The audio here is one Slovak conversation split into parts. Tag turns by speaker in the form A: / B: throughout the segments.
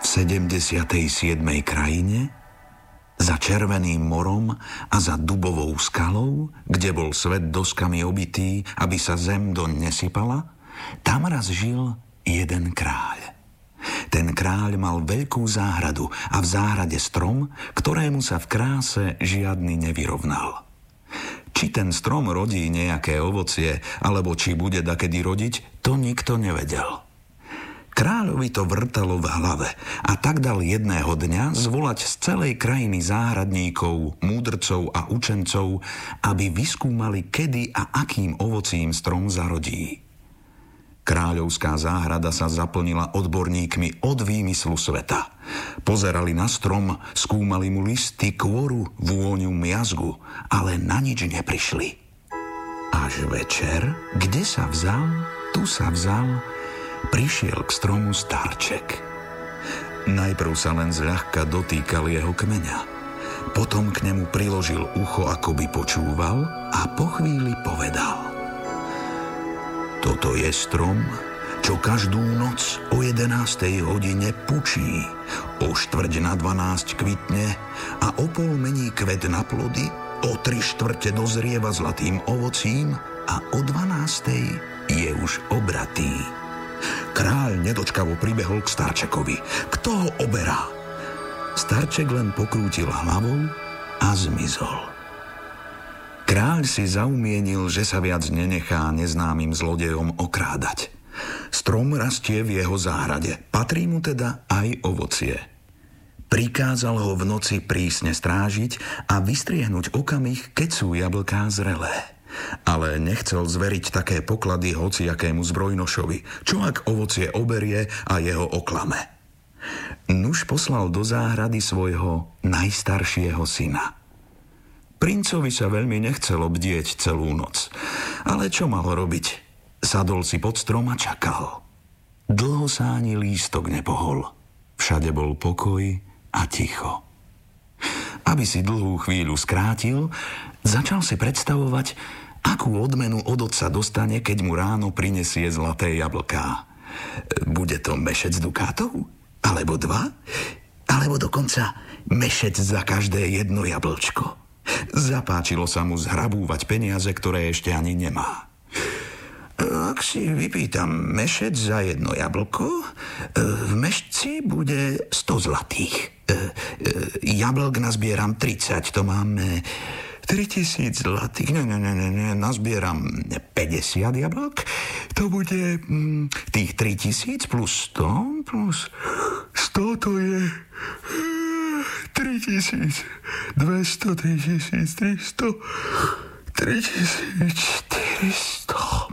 A: 77. krajine, za Červeným morom a za Dubovou skalou, kde bol svet doskami obitý, aby sa zem doň nesypala, tam raz žil jeden kráľ. Ten kráľ mal veľkú záhradu a v záhrade strom, ktorému sa v kráse žiadny nevyrovnal. Či ten strom rodí nejaké ovocie, alebo či bude dakedy rodiť, to nikto nevedel. Kráľovi to vrtalo v hlave a tak dal jedného dňa zvolať z celej krajiny záhradníkov, múdrcov a učencov, aby vyskúmali, kedy a akým ovocím strom zarodí. Kráľovská záhrada sa zaplnila odborníkmi od výmyslu sveta. Pozerali na strom, skúmali mu listy, kôru, vôňu, miazgu, ale na nič neprišli. Až večer, kde sa vzal, tu sa vzal, prišiel k stromu starček. Najprv sa len zľahka dotýkal jeho kmeňa. Potom k nemu priložil ucho, ako by počúval, a po chvíli povedal: Toto je strom, čo každú noc o 11. hodine pučí, o 11:45 kvitne a o pol mení kvet na plody, o 3/4 dozrieva zlatým ovocím a o 12. je už obratý. Kráľ nedočkavo pribehol k starčekovi. Kto ho oberá? Starček len pokrútil hlavou a zmizol. Kráľ si zaumienil, že sa viac nenechá neznámym zlodejom okrádať. Strom rastie v jeho záhrade, patrí mu teda aj ovocie. Prikázal ho v noci prísne strážiť a vystriehnúť okamih, keď sú jablká zrelé. Ale nechcel zveriť také poklady hociakému zbrojnošovi, čo ak ovocie oberie a jeho oklame. Nuž poslal do záhrady svojho najstaršieho syna. Princovi sa veľmi nechcelo bdieť celú noc, ale čo mal robiť? Sadol si pod strom a čakal. Dlho sa ani lístok nepohol. Všade bol pokoj a ticho. Aby si dlhú chvíľu skrátil, začal si predstavovať, akú odmenu od otca dostane, keď mu ráno prinesie zlaté jablká. Bude to mešec dukátov? Alebo 2? Alebo dokonca mešec za každé jedno jablčko? Zapáčilo sa mu zhrabúvať peniaze, ktoré ešte ani nemá. Ak si vypýtam mešec za jedno jablko, v mešci bude 100 zlatých. Jablk nazbieram 30, to máme 3000 zlatých. Ne, nazbieram 50 jablk, to bude tých 3000 plus 100 plus 100, to je 3200, 3300, 3400.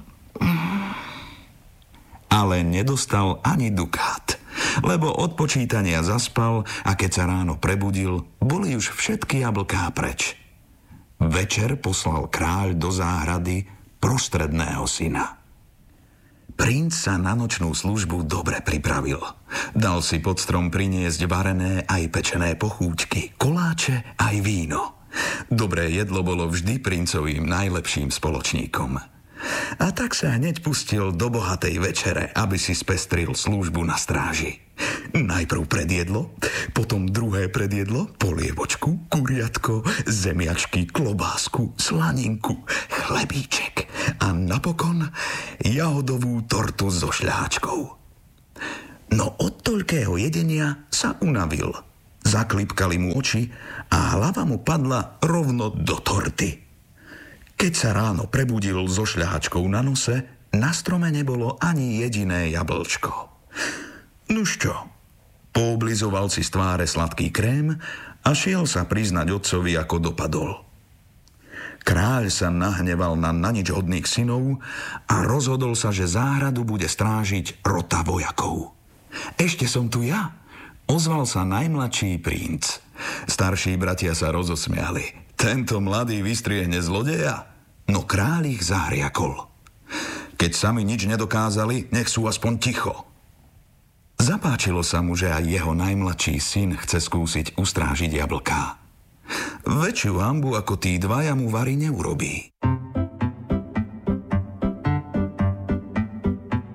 A: Ale nedostal ani dukát, lebo od počítania zaspal a keď sa ráno prebudil, boli už všetky jablká preč. Večer poslal kráľ do záhrady prostredného syna. Princ sa na nočnú službu dobre pripravil. Dal si pod strom priniesť varené aj pečené pochúťky, koláče aj víno. Dobré jedlo bolo vždy princovým najlepším spoločníkom. A tak sa hneď pustil do bohatej večere, aby si spestril službu na stráži. Najprv predjedlo, potom druhé predjedlo, polievočku, kuriatko, zemiačky, klobásku, slaninku, chlebíček a napokon jahodovú tortu so šľahačkou. No od toľkého jedenia sa unavil. Zaklipkali mu oči a hlava mu padla rovno do torty. Keď sa ráno prebudil so šľahačkou na nose, na strome nebolo ani jediné jablčko. Nuž čo? Pooblizoval si z tváre sladký krém a šiel sa priznať otcovi, ako dopadol. Kráľ sa nahneval na nanič hodných synov a rozhodol sa, že záhradu bude strážiť rota vojakov. Ešte som tu ja, ozval sa najmladší princ. Starší bratia sa rozosmiali. Tento mladý vystriehne zlodeja? No kráľ ich zahriakol. Keď sami nič nedokázali, nech sú aspoň ticho. Zapáčilo sa mu, že aj jeho najmladší syn chce skúsiť ustrážiť jablká. Väčšiu hanbu ako tí dvaja mu vari neurobí. Keď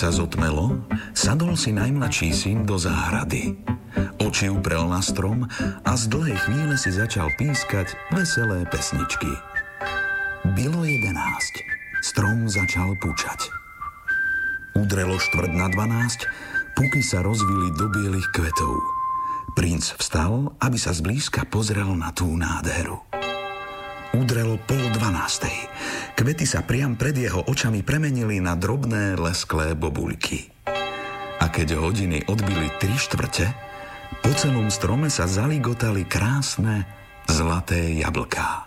A: sa zotmelo, sadol si najmladší syn do záhrady. Oči uprel na strom a z dlhej chvíle si začal pískať veselé pesničky. Bylo 11. Strom začal pučať. Udrelo 11:45, puky sa rozvili do bielých kvetov. Princ vstal, aby sa zblízka pozrel na tú nádheru. Udrelo 11:30. Kvety sa priam pred jeho očami premenili na drobné lesklé bobuľky. A keď hodiny odbili 3/4, po celom strome sa zaligotali krásne zlaté jablká.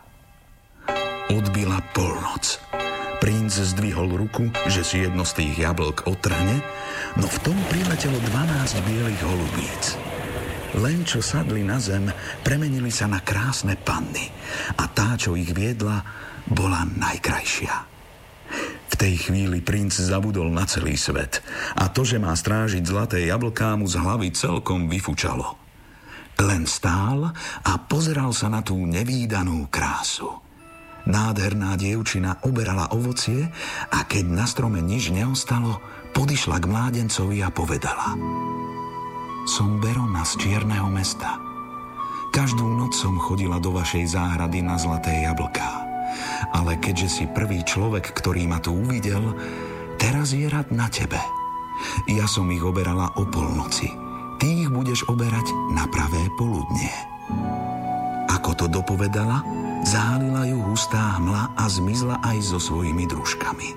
A: Odbila polnoc. Princ zdvihol ruku, že si jedno z tých jablk otrhne, no v tom priletelo 12 bielých holubíc. Len čo sadli na zem, premenili sa na krásne panny a tá, čo ich viedla, bola najkrajšia. V tej chvíli princ zabudol na celý svet a to, že má strážiť zlaté jablká, mu z hlavy celkom vyfučalo. Len stál a pozeral sa na tú nevídanú krásu. Nádherná dievčina oberala ovocie a keď na strome nič neostalo, podišla k mládencovi a povedala: Som Berona z Čierneho mesta. Každú noc som chodila do vašej záhrady na zlaté jablká. Ale keďže si prvý človek, ktorý ma tu uvidel, teraz je rad na tebe. Ja som ich oberala o polnoci. Ty ich budeš oberať na pravé poludnie. Ako to dopovedala, zálila ju hustá hmla a zmizla aj so svojimi družkami.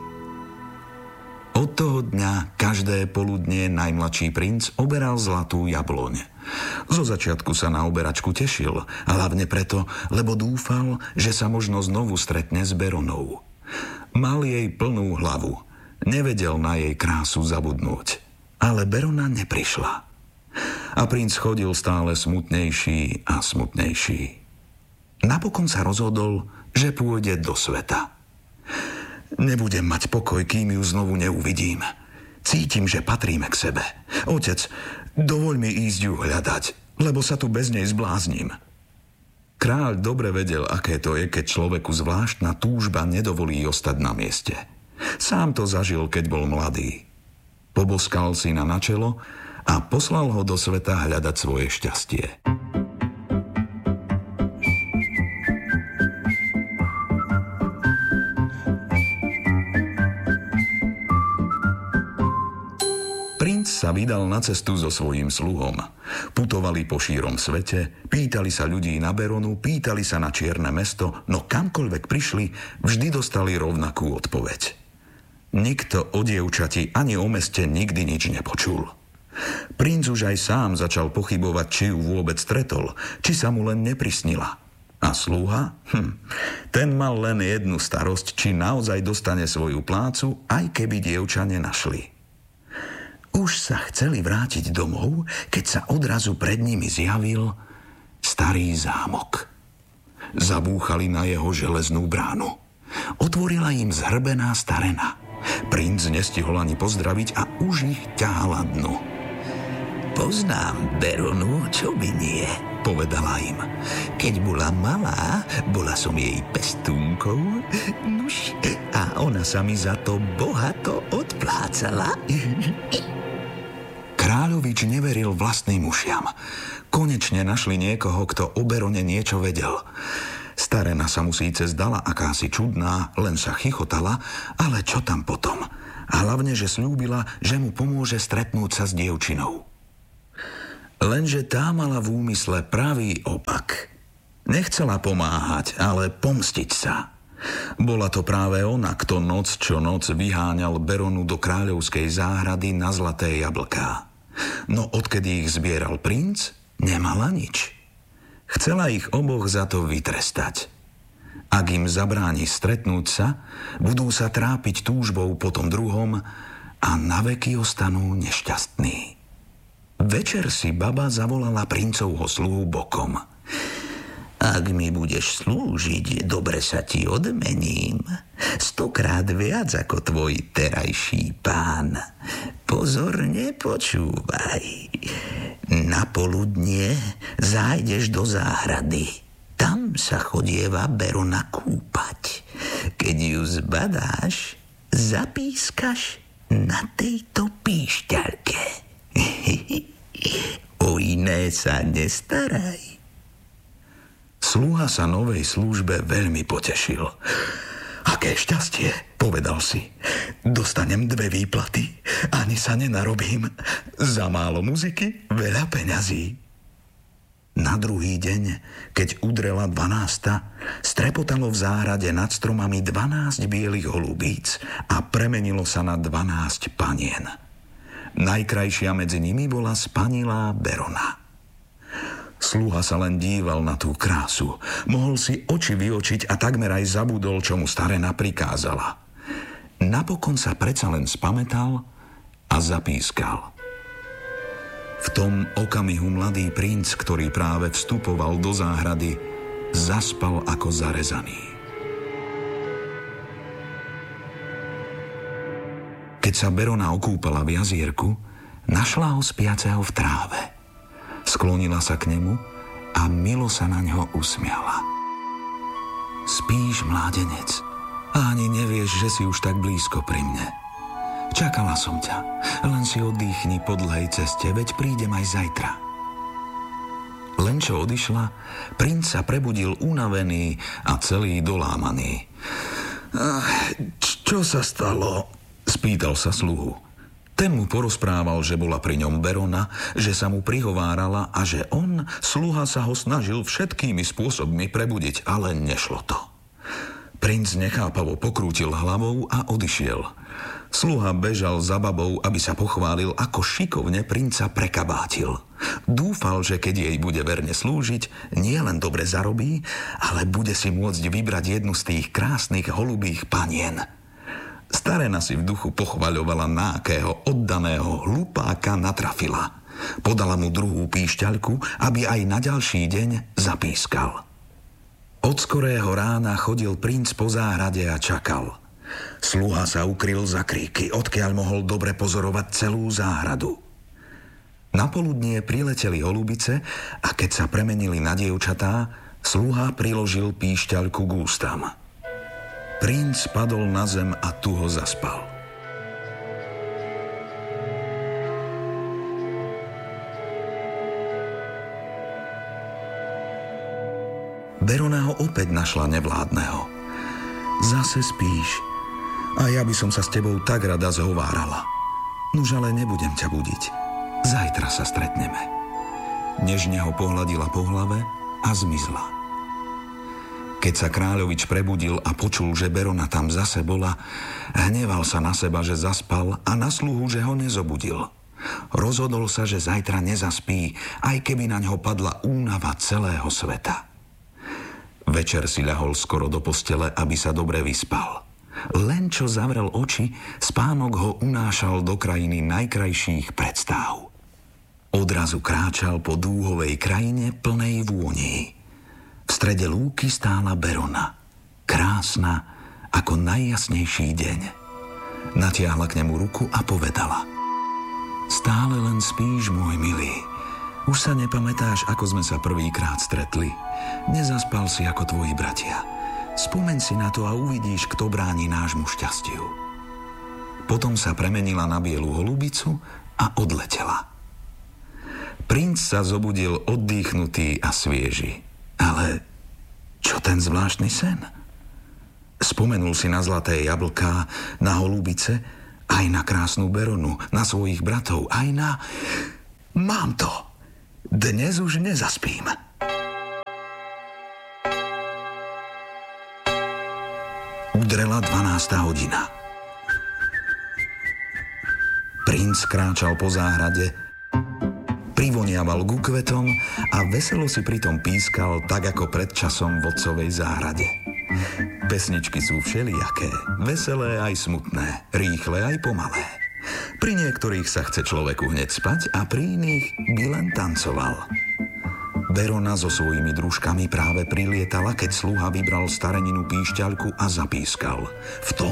A: Od toho dňa každé poludnie najmladší princ oberal zlatú jabloň. Zo začiatku sa na oberačku tešil, hlavne preto, lebo dúfal, že sa možno znovu stretne s Beronou. Mal jej plnú hlavu, nevedel na jej krásu zabudnúť, ale Berona neprišla. A princ chodil stále smutnejší a smutnejší. Napokon sa rozhodol, že pôjde do sveta. Nebudem mať pokoj, kým ju znovu neuvidím. Cítim, že patríme k sebe. Otec, dovoľ mi ísť ju hľadať, lebo sa tu bez nej zblázním. Kráľ dobre vedel, aké to je, keď človeku zvláštna túžba nedovolí ostať na mieste. Sám to zažil, keď bol mladý. Poboskal syna na čelo a poslal ho do sveta hľadať svoje šťastie. Sa vydal na cestu so svojím sluhom. Putovali po šírom svete, pýtali sa ľudí na Beronu, pýtali sa na Čierne mesto, no kamkoľvek prišli, vždy dostali rovnakú odpoveď. Nikto o dievčati ani o meste nikdy nič nepočul. Princ už aj sám začal pochybovať, či ju vôbec stretol, či sa mu len neprisnila. A sluha? Ten mal len jednu starosť, či naozaj dostane svoju plácu, aj keby dievča nenašli. Už sa chceli vrátiť domov, keď sa odrazu pred nimi zjavil starý zámok. Zabúchali na jeho železnú bránu. Otvorila im zhrbená starena. Princ nestihol ani pozdraviť a už ich ťahala dnu. Poznám Beronu, čo by nie, povedala im. Keď bola malá, bola som jej pestúnkou, nuž, a ona sa mi za to bohato odplácala. Kráľovič neveril vlastným ušiam. Konečne našli niekoho, kto o Berone niečo vedel. Starena sa mu síce zdala akási čudná, len sa chichotala, ale čo tam potom? A hlavne, že sľúbila, že mu pomôže stretnúť sa s dievčinou. Lenže tá mala v úmysle pravý opak. Nechcela pomáhať, ale pomstiť sa. Bola to práve ona, kto noc čo noc vyháňal Beronu do kráľovskej záhrady na zlaté jablká. No odkedy ich zbieral princ, nemala nič. Chcela ich oboch za to vytrestať. Ak im zabráni stretnúť sa, budú sa trápiť túžbou po tom druhom a naveky ostanú nešťastní. Večer si baba zavolala princovho sluhu bokom. Ak mi budeš slúžiť, dobre sa ti odmením. 100-krát viac ako tvoj terajší pán. Pozorne počúvaj. Na poludnie zájdeš do záhrady. Tam sa chodieva Berona kúpať. Keď ju zbadáš, zapískaš Na tejto píšťalke o iné sa nestaraj. Sluha sa novej službe veľmi potešil. Aké šťastie, povedal si. Dostanem 2 výplaty, ani sa nenarobím. Za málo muziky, veľa peňazí. Na druhý deň, keď udrela 12, strepotalo v záhrade nad stromami 12 bielých holubíc a premenilo sa na 12 panien. Najkrajšia medzi nimi bola spanilá Berona. Sluha sa len díval na tú krásu. Mohol si oči vyočiť a takmer aj zabudol, čo mu starena prikázala. Napokon sa predsa len spamätal a zapískal. V tom okamihu mladý princ, ktorý práve vstupoval do záhrady, zaspal ako zarezaný. Keď sa Berona okúpala v jazierku, našla ho spiaceho v tráve. Sklonila sa k nemu a milo sa na ňo usmiala. Spíš, mládenec, a ani nevieš, že si už tak blízko pri mne. Čakala som ťa, len si oddychni po dlhej ceste, veď prídem aj zajtra. Len čo odišla, princ sa prebudil unavený a celý dolámaný. Čo sa stalo? Spýtal sa sluhu. Ten mu porozprával, že bola pri ňom Berona, že sa mu prihovárala a že on, sluha, sa ho snažil všetkými spôsobmi prebudiť, ale nešlo to. Princ nechápavo pokrútil hlavou a odišiel. Sluha bežal za babou, aby sa pochválil, ako šikovne princa prekabátil. Dúfal, že keď jej bude verne slúžiť, nie len dobre zarobí, ale bude si môcť vybrať jednu z tých krásnych holubých panien. Starena si v duchu pochvaľovala, na akého oddaného hlupáka natrafila. Podala mu druhú píšťaľku, aby aj na ďalší deň zapískal. Od skorého rána chodil princ po záhrade a čakal. Sluha sa ukryl za kríky, odkiaľ mohol dobre pozorovať celú záhradu. Napoludnie prileteli holubice a keď sa premenili na dievčatá, sluha priložil píšťaľku k ústam. Princ padol na zem a tuho zaspal. Berona ho opäť našla nevládneho. Zase spíš a ja by som sa s tebou tak rada zhovárala. Nuž ale nebudem ťa budiť. Zajtra sa stretneme. Nežne ho pohľadila po hlave a zmizla. Keď sa kráľovič prebudil a počul, že Berona tam zase bola, hneval sa na seba, že zaspal a na sluhu, že ho nezobudil. Rozhodol sa, že zajtra nezaspí, aj keby na ňo padla únava celého sveta. Večer si ľahol skoro do postele, aby sa dobre vyspal. Len čo zavrel oči, spánok ho unášal do krajiny najkrajších predstáv. Odrazu kráčal po dúhovej krajine plnej vôni. V strede lúky stála Berona, krásna ako najjasnejší deň. Natiahla k nemu ruku a povedala: Stále len spíš, môj milý. Už sa nepamätáš, ako sme sa prvýkrát stretli. Nezaspal si ako tvoji bratia. Spomeň si na to a uvidíš, kto bráni nášmu šťastiu. Potom sa premenila na bielu holubicu a odletela. Princ sa zobudil oddychnutý a svieži. Ale čo ten zvláštny sen? Spomenul si na zlaté jablká, na holubice, aj na krásnu Beronu, na svojich bratov, aj na... Mám to! Dnes už nezaspím. Udrela 12. hodina. Princ kráčal po záhrade, privoniaval ku kvetom a veselo si pritom pískal, tak ako pred časom v otcovej záhrade. Pesničky sú všelijaké, veselé aj smutné, rýchle aj pomalé. Pri niektorých sa chce človeku hneď spať a pri iných by len tancoval. Berona so svojimi družkami práve prilietala, keď sluha vybral stareninu píšťaľku a zapískal. V tom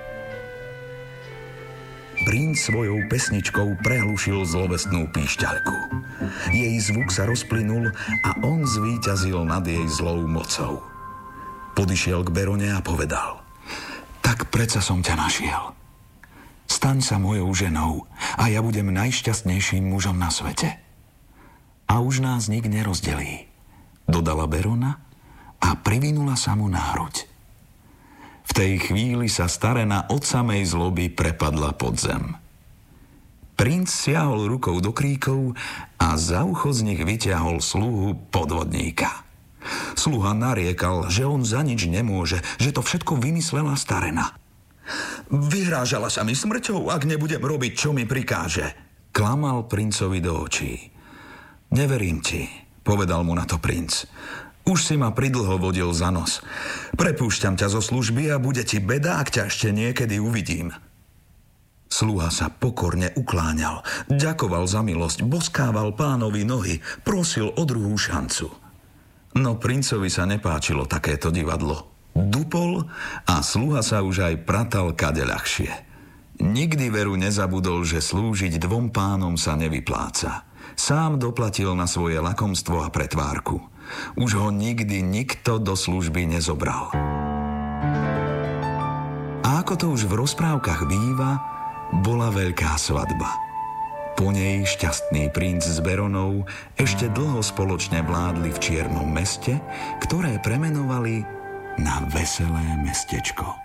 A: princ svojou pesničkou prehlušil zlovestnú píšťaľku. Jej zvuk sa rozplynul a on zvíťazil nad jej zlou mocou. Podišiel k Berone a povedal: Tak predsa som ťa našiel. staň sa mojou ženou a ja budem najšťastnejším mužom na svete. A už nás nik nerozdelí, dodala Berona a privinula sa mu na hruď. V tej chvíli sa starena od samej zloby prepadla pod zem. Princ siahol rukou do kríkov a za ucho z nich vyťahol sluhu podvodníka. Sluha nariekal, že on za nič nemôže, že to všetko vymyslela starena. Vyhrážala sa mi smrťou, ak nebudem robiť, čo mi prikáže. Klamal princovi do očí. Neverím ti, povedal mu na to princ. Už si ma pridlho vodil za nos. Prepúšťam ťa zo služby a bude ti beda, ak ťa ešte niekedy uvidím. Sluha sa pokorne ukláňal, ďakoval za milosť, boskával pánovi nohy, prosil o druhú šancu. No princovi sa nepáčilo takéto divadlo. Dupol a sluha sa už aj pratal kade ľahšie. Nikdy veru nezabudol, že slúžiť dvom pánom sa nevypláca. Sám doplatil na svoje lakomstvo a pretvárku. Už ho nikdy nikto do služby nezobral. A ako to už v rozprávkach býva, bola veľká svadba. Po nej šťastný princ s Beronou ešte dlho spoločne vládli v čiernom meste, ktoré premenovali na Veselé mestečko.